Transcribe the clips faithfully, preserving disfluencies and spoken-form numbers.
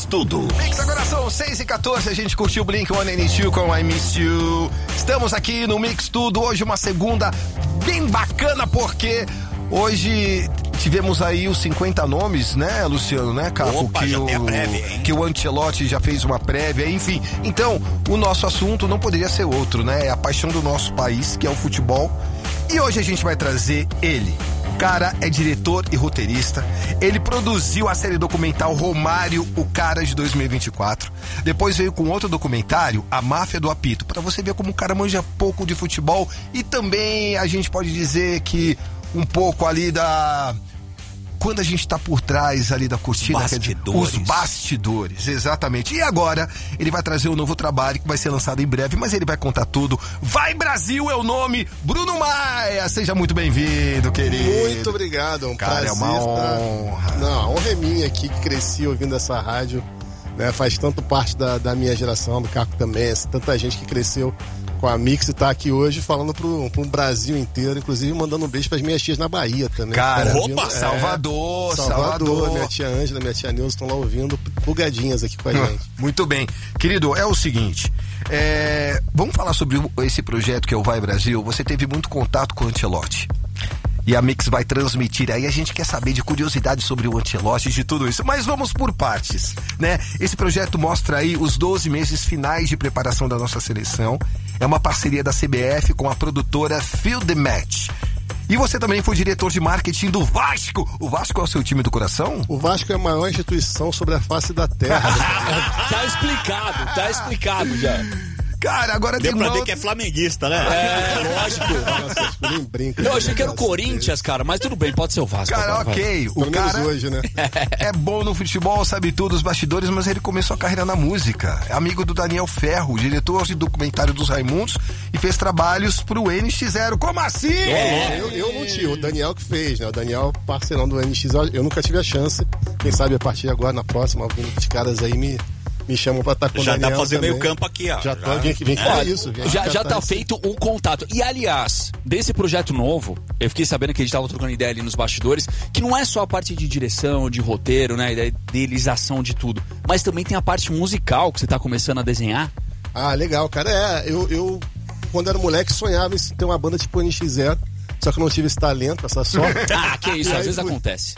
Tudo. Mix, agora são seis e quatorze, a gente curtiu Blink one eighty-two com I Miss You. Estamos aqui no Mix Tudo, hoje uma segunda bem bacana, porque hoje tivemos aí os cinquenta nomes, né, Luciano, né, Capo? Opa, que já o, tem a prévia, hein? Que o Ancelotti já fez uma prévia, enfim. Então, o nosso assunto não poderia ser outro, né? É a paixão do nosso país, que é o futebol. E hoje a gente vai trazer ele. O cara é diretor e roteirista. Ele produziu a série documental Romário, o Cara de dois mil e vinte e quatro. Depois veio com outro documentário, A Máfia do Apito, pra você ver como o cara manja pouco de futebol. E também a gente pode dizer que um pouco ali da... Quando a gente tá por trás ali da cortina, bastidores. Os bastidores, exatamente. E agora ele vai trazer um novo trabalho que vai ser lançado em breve, mas ele vai contar tudo. Vai Brasil é o nome, Bruno Maia, seja muito bem-vindo, querido. Muito obrigado, é um Cara, prazer. é uma honra. Tá... Não, a honra é minha aqui, que cresci ouvindo essa rádio, né? Faz tanto parte da, da minha geração, do Caco também, tanta gente que cresceu com a Mix e tá aqui hoje falando pro, pro Brasil inteiro, inclusive mandando um beijo pras minhas tias na Bahia também. Cara, tá opa, é, Salvador, Salvador, Salvador. Minha tia Ângela, minha tia Nilson estão lá ouvindo, plugadinhas aqui com a gente. Muito bem. Querido, é o seguinte, é, vamos falar sobre esse projeto que é o Vai Brasil. Você teve muito contato com o Ancelotti. E a Mix vai transmitir aí, a gente quer saber de curiosidades sobre o Ancelotti, de tudo isso. Mas vamos por partes, né? Esse projeto mostra aí os doze meses finais de preparação da nossa seleção. É uma parceria da C B F com a produtora Feel the Match. E você também foi diretor de marketing do Vasco. O Vasco é o seu time do coração? O Vasco é a maior instituição sobre a face da terra. Tá explicado, tá explicado já. Cara, agora Deu tem pra uma... ver que é flamenguista, né? É, lógico. Nossa, nem brinca. Eu achei que era o Corinthians, cara, mas tudo bem, pode ser o Vasco. Cara, vai, ok. Pelo O menos cara hoje, né? é bom no futebol, sabe tudo, os bastidores, mas ele começou a carreira na música. É amigo do Daniel Ferro, diretor de documentário dos Raimundos, e fez trabalhos pro N X zero. Como assim? É, eu, eu não tive, o Daniel que fez, né? O Daniel, parceirão do N X, eu nunca tive a chance. Quem sabe a partir de agora, na próxima, alguns dos caras aí me... Me chamam pra estar com o Já Daniel dá pra fazer também. meio campo aqui, ó. Já tô, vem aqui, vem cá, isso. Vem Já, cá, já tá isso. feito um contato. E, aliás, desse projeto novo, eu fiquei sabendo que a gente tava trocando ideia ali nos bastidores, que não é só a parte de direção, de roteiro, né, da idealização de tudo, mas também tem a parte musical que você tá começando a desenhar. Ah, legal, cara. É, eu, eu quando era moleque, sonhava em ter uma banda tipo N X zero, só que eu não tive esse talento, essa sorte. Ah, que isso, E às aí vezes fui- acontece.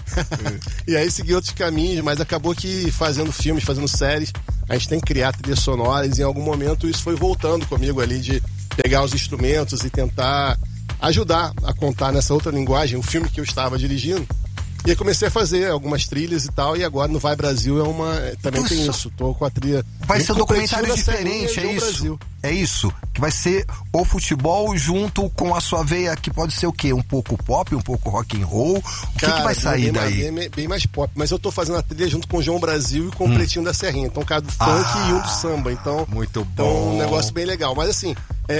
E aí segui outros caminhos, mas acabou que fazendo filmes, fazendo séries, a gente tem que criar trilhas sonoras e em algum momento isso foi voltando comigo ali de pegar os instrumentos e tentar ajudar a contar nessa outra linguagem o filme que eu estava dirigindo. E aí comecei a fazer algumas trilhas e tal, e agora no Vai Brasil é uma... Também tem Isso. isso, tô com a trilha... Vai ser um completinho documentário da diferente, Serrinha é do isso? Brasil. É isso? Que vai ser o futebol junto com a sua veia, que pode ser o quê? Um pouco pop, um pouco rock and roll? O que, Cara, que vai sair bem, daí? Bem, bem mais pop, mas eu tô fazendo a trilha junto com o João Brasil e com o Pretinho da Serrinha. Então, um cara do funk Ah, e um do samba. Então, muito então bom. um negócio bem legal. Mas assim,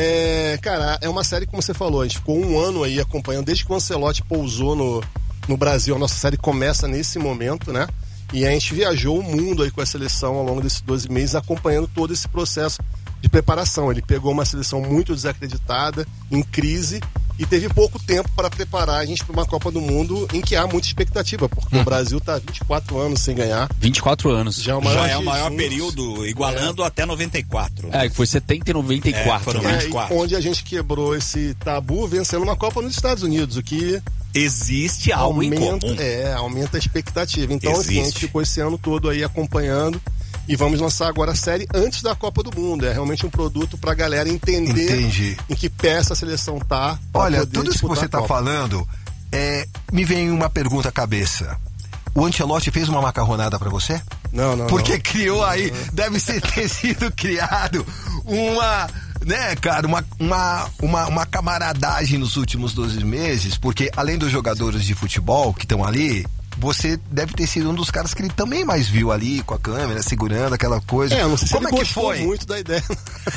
é, cara, é uma série, como você falou, a gente ficou um ano aí acompanhando, desde que o Ancelotti pousou no, no Brasil. A nossa série começa nesse momento, né? E a gente viajou o mundo aí com a seleção ao longo desses doze meses, acompanhando todo esse processo de preparação. Ele pegou uma seleção muito desacreditada, em crise, e teve pouco tempo para preparar a gente para uma Copa do Mundo em que há muita expectativa, porque Hum. o Brasil está há vinte e quatro anos sem ganhar. vinte e quatro anos. Já é o maior, Já é o maior jejum, período, igualando até noventa e quatro. É, que foi setenta e noventa e quatro. É, foram né? vinte e quatro. onde a gente quebrou esse tabu vencendo uma Copa nos Estados Unidos, o que Existe algo em aumenta, comum. é, aumenta a expectativa. Então, assim, a gente Existe. ficou esse ano todo aí acompanhando e vamos lançar agora a série antes da Copa do Mundo. É realmente um produto pra galera entender Entendi. em que pé essa seleção tá. pra Olha, poder tudo isso que disputar você a tá Copa. falando, é, me vem uma pergunta à cabeça. O Ancelotti fez uma macarronada pra você? Não, não. Porque não. criou aí, deve ser, ter sido criado uma, né, cara, uma, uma, uma, uma camaradagem nos últimos doze meses, porque além dos jogadores de futebol que estão ali, você deve ter sido um dos caras que ele também mais viu ali, com a câmera, segurando aquela coisa. É, eu não sei se Como ele é que gostou foi? muito da ideia.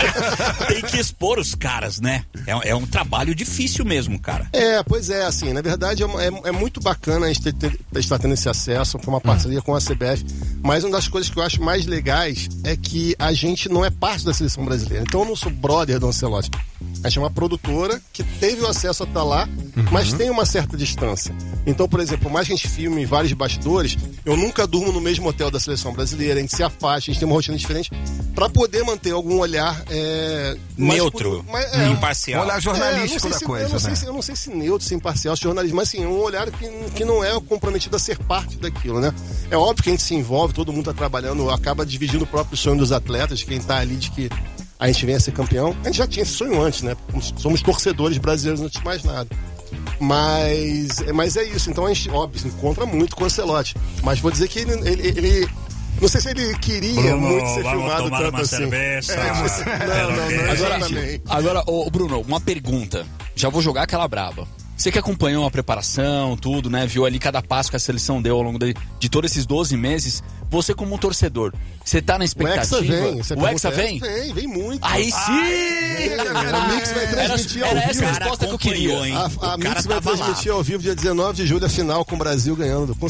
Tem que expor os caras, né? É, é um trabalho difícil mesmo, cara. É, pois é, assim, na verdade é, é, é muito bacana a gente ter, ter, estar tendo esse acesso com uma parceria Hum. com a C B F, mas uma das coisas que eu acho mais legais é que a gente não é parte da seleção brasileira. Então eu não sou brother do Ancelotti. A gente é uma produtora que teve o acesso a estar lá, Uhum. mas tem uma certa distância. Então, por exemplo, por mais que a gente filme vários bastidores, Eu nunca durmo no mesmo hotel da seleção brasileira, a gente se afasta, a gente tem uma rotina diferente, para poder manter algum olhar é, neutro, mais, é, imparcial. Um olhar jornalístico é, da se, coisa, eu não, né? sei se, eu não sei se neutro, se imparcial, se jornalismo, mas assim, um olhar que, que não é comprometido a ser parte daquilo, né? É óbvio que a gente se envolve, todo mundo tá trabalhando, acaba dividindo o próprio sonho dos atletas, de quem tá ali, de que a gente venha a ser campeão. A gente já tinha esse sonho antes, né? Somos torcedores brasileiros antes de mais nada. Mas, mas é isso, então a gente, óbvio, se encontra muito com o Ancelotti. Mas vou dizer que ele, ele, ele não sei se ele queria Bruno, muito ser vamos filmado tomar tanto uma assim. cerveja. É, mas, não, não, não, Agora, exatamente. agora ô, Bruno, uma pergunta. Já vou jogar aquela braba. Você que acompanhou a preparação, tudo, né? Viu ali cada passo que a seleção deu ao longo de, de todos esses doze meses. Você como um torcedor, você tá na O expectativa? Hexa vem. Você O Hexa pergunta, vem? Vem, vem muito. Aí sim! Cara, a Mix vai transmitir era, ao era vivo. essa a resposta que eu queria. Hein? A, a O cara Mix vai tava lá. transmitir ao vivo dia dezenove de julho a final com o Brasil ganhando, com